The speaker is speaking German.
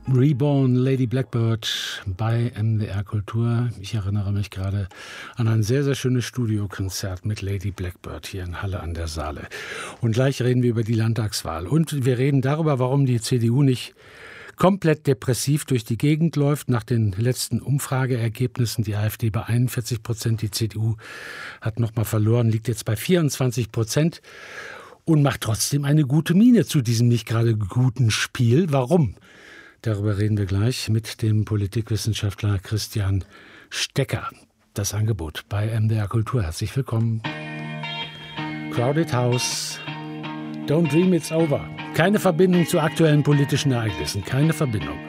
Reborn, Lady Blackbird bei MDR Kultur. Ich erinnere mich gerade an ein sehr, sehr schönes Studiokonzert mit Lady Blackbird hier in Halle an der Saale. Und gleich reden wir über die Landtagswahl. Und wir reden darüber, warum die CDU nicht komplett depressiv durch die Gegend läuft. Nach den letzten Umfrageergebnissen, die AfD bei 41%, die CDU hat nochmal verloren, liegt jetzt bei 24% und macht trotzdem eine gute Miene zu diesem nicht gerade guten Spiel. Warum? Darüber reden wir gleich mit dem Politikwissenschaftler Christian Stecker. Das Angebot bei MDR Kultur. Herzlich willkommen. Crowded House, Don't Dream It's Over. Keine Verbindung zu aktuellen politischen Ereignissen. Keine Verbindung.